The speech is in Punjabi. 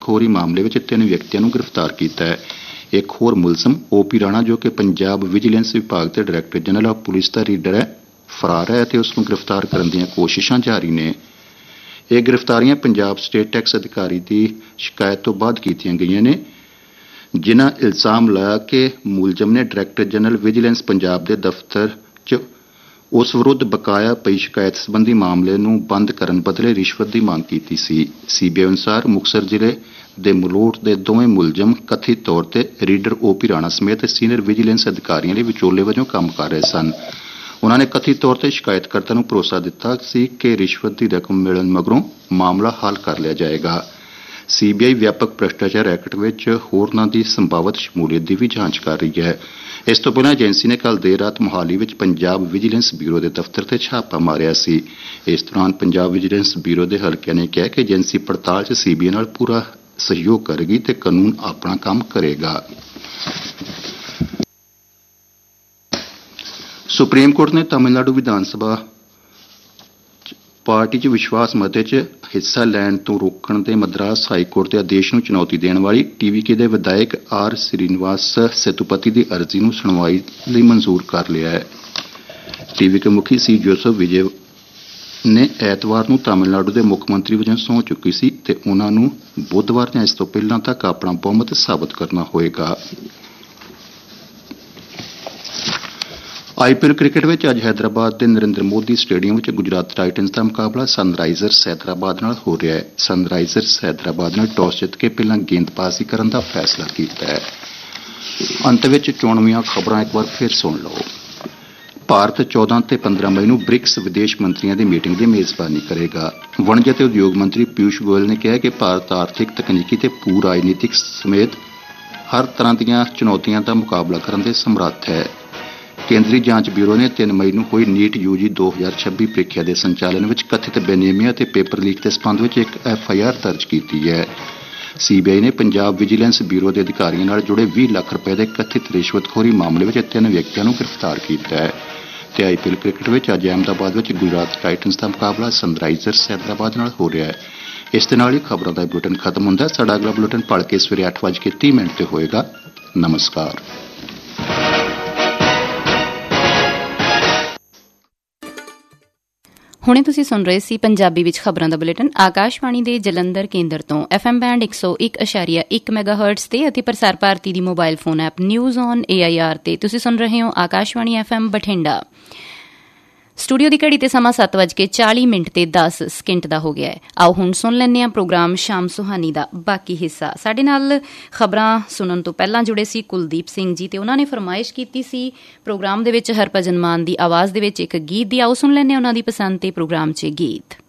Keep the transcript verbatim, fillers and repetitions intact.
ਰਿਸ਼ਵਤਖੋਰੀ ਮਾਮਲੇ ਵਿੱਚ ਤਿੰਨ ਵਿਅਕਤੀਆਂ ਨੂੰ ਗ੍ਰਿਫਤਾਰ ਕੀਤਾ ਹੈ। ਇੱਕ ਹੋਰ ਮੁਲਜ਼ਮ ਓ ਪੀ ਰਾਣਾ, ਜੋ ਕਿ ਪੰਜਾਬ ਵਿਜੀਲੈਂਸ ਵਿਭਾਗ ਦੇ director general of police the reader ਹੈ, ਫਰਾਰ ਹੈ ਅਤੇ ਉਸ ਨੂੰ ਗ੍ਰਿਫਤਾਰ ਕਰਨ ਦੀਆਂ ਕੋਸ਼ਿਸ਼ਾਂ ਜਾਰੀ ਨੇ। ਇਹ ਗ੍ਰਿਫਤਾਰੀਆਂ ਪੰਜਾਬ ਸਟੇਟ ਟੈਕਸ ਅਧਿਕਾਰੀ ਦੀ ਸ਼ਿਕਾਇਤ ਤੋਂ ਬਾਅਦ ਕੀਤੀਆਂ ਗਈਆਂ ਨੇ, ਜਿਨ੍ਹਾਂ ਇਲਜ਼ਾਮ ਲਾਇਆ ਕਿ ਮੁਲਜ਼ਮ ਨੇ ਡਾਇਰੈਕਟਰ ਜਨਰਲ ਵਿਜੀਲੈਂਸ ਪੰਜਾਬ ਦੇ ਦਫ਼ਤਰ 'ਚ ਉਸ ਵਿਰੁੱਧ ਬਕਾਇਆ ਪਈ ਸ਼ਿਕਾਇਤ ਸੰਬੰਧੀ ਮਾਮਲੇ ਨੂੰ ਬੰਦ ਕਰਨ ਬਦਲੇ ਰਿਸ਼ਵਤ ਦੀ ਮੰਗ ਕੀਤੀ ਸੀ। ਸੀਬੀਆਈ ਅਨੁਸਾਰ ਮੁਕਤਸਰ ਜ਼ਿਲ੍ਹੇ ਦੇ ਮਲੋਟ ਦੇ ਦੋਵੇਂ ਮੁਲਜ਼ਮ ਕਥਿਤ ਤੌਰ ਤੇ ਰੀਡਰ ਓ ਪੀ ਰਾਣਾ ਸਮੇਤ ਸੀਨੀਅਰ ਵਿਜੀਲੈਂਸ ਅਧਿਕਾਰੀਆਂ ਲਈ ਵਿਚੋਲੇ ਵਜੋਂ ਕੰਮ ਕਰ ਰਹੇ ਸਨ। ਉਨ੍ਹਾਂ ਨੇ ਕਥਿਤ ਤੌਰ ਤੇ ਸ਼ਿਕਾਇਤਕਰਤਾ ਨੂੰ ਭਰੋਸਾ ਦਿੱਤਾ ਸੀ ਕਿ ਰਿਸ਼ਵਤ ਦੀ ਰਕਮ ਮਿਲਣ ਮਗਰੋਂ ਮਾਮਲਾ ਹੱਲ ਕਰ ਲਿਆ ਜਾਏਗਾ। ਸੀਬੀਆਈ ਵਿਆਪਕ ਭ੍ਰਿਸ਼ਟਾਚਾਰ ਐਕਟ ਵਿੱਚ ਹੋਰਨਾਂ ਦੀ ਸੰਭਾਵਤ ਸ਼ਮੂਲੀਅਤ ਦੀ ਵੀ ਜਾਂਚ ਕਰ ਰਹੀ ਹੈ। ਇਸ ਤੋਂ ਪਹਿਲਾਂ ਏਜੰਸੀ ਨੇ ਕੱਲ੍ਹ ਦੇਰ ਰਾਤ ਮੋਹਾਲੀ ਵਿੱਚ ਪੰਜਾਬ ਵਿਜੀਲੈਂਸ ਬਿਊਰੋ ਦੇ ਦਫ਼ਤਰ ਤੇ ਛਾਪਾ ਮਾਰਿਆ ਸੀ। ਇਸ ਦੌਰਾਨ ਪੰਜਾਬ ਵਿਜੀਲੈਂਸ ਬਿਊਰੋ ਦੇ ਹਲਕਿਆਂ ਨੇ ਕਿਹਾ ਕਿ ਏਜੰਸੀ ਪੜਤਾਲ 'ਚ ਸੀਬੀਆਈ ਨਾਲ ਪੂਰਾ ਸਹਿਯੋਗ ਕਰੇਗੀ ਤੇ ਕਾਨੂੰਨ ਆਪਣਾ ਕੰਮ ਕਰੇਗਾ। ਸੁਪਰੀਮ ਕੋਰਟ ਨੇ ਤਾਮਿਲਨਾਡੂ ਵਿਧਾਨ ਸਭਾ ਪਾਰਟੀ 'ਚ ਵਿਸ਼ਵਾਸ ਮਤੇ 'ਚ ਹਿੱਸਾ ਲੈਣ ਤੋਂ ਰੋਕਣ ਦੇ ਮਦਰਾਸ ਹਾਈ ਕੋਰਟ ਦੇ ਆਦੇਸ਼ ਨੂੰ ਚੁਣੌਤੀ ਦੇਣ ਵਾਲੀ ਟੀਵੀਕੇ ਦੇ ਵਿਧਾਇਕ ਆਰ ਸ੍ਰੀਨਿਵਾਸ ਸੇਤੂਪਤੀ ਦੀ ਅਰਜ਼ੀ ਨੂੰ ਸੁਣਵਾਈ ਲਈ ਮਨਜ਼ੂਰ ਕਰ ਲਿਆ ਹੈ। ਟੀਵੀਕੇ ਮੁਖੀ ਸੀ ਜੋਸਫ ਵਿਜੇ ਨੇ ਐਤਵਾਰ ਨੂੰ ਤਾਮਿਲਨਾਡੂ ਦੇ ਮੁੱਖ ਮੰਤਰੀ ਵਜੋਂ ਸਹੁੰ ਚੁੱਕੀ ਸੀ ਤੇ ਉਨ੍ਹਾਂ ਨੂੰ ਬੁੱਧਵਾਰ ਜਾਂ ਇਸ ਤੋਂ ਪਹਿਲਾਂ ਤੱਕ ਆਪਣਾ ਬਹੁਮਤ ਸਾਬਤ ਕਰਨਾ ਹੋਏਗਾ। ਆਈਪੀਐਲ ਕ੍ਰਿਕਟ ਵਿੱਚ ਅੱਜ ਹੈਦਰਾਬਾਦ ਦੇ ਨਰਿੰਦਰ ਮੋਦੀ ਸਟੇਡੀਅਮ ਵਿੱਚ ਗੁਜਰਾਤ ਟਾਈਟਨਜ਼ ਦਾ ਮੁਕਾਬਲਾ ਸਨਰਾਈਜ਼ਰਸ ਹੈਦਰਾਬਾਦ ਨਾਲ ਹੋ ਰਿਹਾ ਹੈ। ਸਨਰਾਈਜ਼ਰਸ ਹੈਦਰਾਬਾਦ ਨੇ ਟਾਸ ਜਿੱਤ ਕੇ ਪਹਿਲਾਂ ਗੇਂਦਬਾਜ਼ੀ ਕਰਨ ਦਾ ਫੈਸਲਾ ਕੀਤਾ ਹੈ। ਅੰਤ ਵਿੱਚ ਚੋਣਵੀਆਂ ਖਬਰਾਂ ਇੱਕ ਵਾਰ ਫਿਰ ਸੁਣ ਲਓ। ਭਾਰਤ ਚੌਦਾਂ ਤੇ ਪੰਦਰਾਂ ਮਈ ਨੂੰ ਬ੍ਰਿਕਸ ਵਿਦੇਸ਼ ਮੰਤਰੀਆਂ ਦੀ ਮੀਟਿੰਗ ਦੀ ਮੇਜ਼ਬਾਨੀ ਕਰੇਗਾ। ਵਣਜ ਅਤੇ ਉਦਯੋਗ ਮੰਤਰੀ ਪਿਊਸ਼ ਗੋਇਲ ਨੇ ਕਿਹਾ ਕਿ ਭਾਰਤ ਆਰਥਿਕ, ਤਕਨੀਕੀ ਤੇ ਭੂ ਰਾਜਨੀਤਿਕ ਸਮੇਤ ਹਰ ਤਰ੍ਹਾਂ ਦੀਆਂ ਚੁਣੌਤੀਆਂ ਦਾ ਮੁਕਾਬਲਾ ਕਰਨ ਦੇ ਸਮਰੱਥ ਹੈ। ਕੇਂਦਰੀ ਜਾਂਚ ਬਿਊਰੋ ਨੇ ਤਿੰਨ ਮਈ ਨੂੰ ਹੋਈ ਨੀਟ ਯੂਜੀ ਦੋ ਹਜ਼ਾਰ ਛੱਬੀ ਪ੍ਰੀਖਿਆ ਦੇ ਸੰਚਾਲਨ ਵਿੱਚ ਕਥਿਤ ਬੇਨੇਮੀਆਂ ਅਤੇ ਪੇਪਰ ਲੀਕ ਦੇ ਸਬੰਧ ਵਿੱਚ ਇੱਕ ਐਫ ਆਈ ਆਰ ਦਰਜ ਕੀਤੀ ਹੈ। ਸੀਬੀਆਈ ਨੇ ਪੰਜਾਬ ਵਿਜੀਲੈਂਸ ਬਿਊਰੋ ਦੇ ਅਧਿਕਾਰੀਆਂ ਨਾਲ ਜੁੜੇ ਵੀਹ ਲੱਖ ਰੁਪਏ ਦੇ ਕਥਿਤ ਰਿਸ਼ਵਤਖੋਰੀ ਮਾਮਲੇ ਵਿੱਚ ਤਿੰਨ ਵਿਅਕਤੀਆਂ ਨੂੰ ਗ੍ਰਿਫਤਾਰ ਕੀਤਾ ਹੈ। ਤੇ ਆਈਪੀਐਲ ਕ੍ਰਿਕਟ ਵਿੱਚ ਅੱਜ ਅਹਿਮਦਾਬਾਦ ਵਿੱਚ ਗੁਜਰਾਤ ਟਾਈਟਨਜ਼ ਦਾ ਮੁਕਾਬਲਾ ਸਨਰਾਈਜ਼ਰਸ ਹੈਦਰਾਬਾਦ ਨਾਲ ਹੋ ਰਿਹਾ ਹੈ। ਇਸ ਦੇ ਨਾਲ ਹੀ ਖਬਰਾਂ ਦਾ ਬੁਲੇਟਿਨ ਖਤਮ ਹੁੰਦਾ। ਸਾਡਾ ਅਗਲਾ ਬੁਲੇਟਿਨ ਭਲਕੇ ਸਵੇਰੇ ਅੱਠ ਵੱਜ ਕੇ ਤੀਹ ਮਿੰਟ ਤੇ ਹੋਏਗਾ। ਨਮਸਕਾਰ। ਹੁਣੇ ਤੁਸੀਂ ਸੁਣ ਰਹੇ ਸੀ ਪੰਜਾਬੀ ਵਿੱਚ ਖਬਰਾਂ ਦਾ ਬੁਲੇਟਿਨ ਆਕਾਸ਼ਵਾਣੀ ਦੇ ਜਲੰਧਰ ਕੇਂਦਰ ਤੋਂ ਐਫ ਐਮ ਬੈਂਡ ਇੱਕ ਸੌ ਇੱਕ ਅਸ਼ਾਰੀਆ ਇੱਕ ਮੈਗਾਹਰਟਜ਼ ਤੇ ਅਤੇ ਪ੍ਰਸਾਰ ਭਾਰਤੀ ਦੀ mobile phone app news on A I R ਤੇ ਤੁਸੀਂ ਸੁਣ ਰਹੇ ਹੋ Akashvani F M Bathinda. Studio ਦੀ ਘੜੀ ਤੇ ਸਮਾਂ ਸੱਤ ਵੱਜ ਕੇ ਚਾਲੀ ਮਿੰਟ ਤੇ ਦਸ ਸਕਿੰਟ ਦਾ ਹੋ ਗਿਆ ਹੈ। ਆਓ ਹੁਣ ਸੁਣ ਲੈਂਦੇ ਹਾਂ ਪ੍ਰੋਗਰਾਮ ਸ਼ਾਮ ਸੁਹਾਨੀ ਦਾ ਬਾਕੀ ਹਿੱਸਾ। ਸਾਡੇ ਨਾਲ ਖਬਰਾਂ ਸੁਣਨ ਤੋਂ ਪਹਿਲਾਂ ਜੁੜੇ ਸੀ ਕੁਲਦੀਪ ਸਿੰਘ ਜੀ ਤੇ ਉਹਨਾਂ ਨੇ ਫਰਮਾਇਸ਼ ਕੀਤੀ ਸੀ ਪ੍ਰੋਗਰਾਮ ਦੇ ਵਿੱਚ ਹਰਭਜਨ ਮਾਨ ਦੀ ਆਵਾਜ਼ ਦੇ ਵਿੱਚ ਇੱਕ ਗੀਤ ਦੀ। ਆਓ ਸੁਣ ਲੈਂਦੇ ਹਾਂ ਉਹਨਾਂ ਦੀ ਪਸੰਦ ਤੇ ਪ੍ਰੋਗਰਾਮ 'ਚ ਗੀਤ।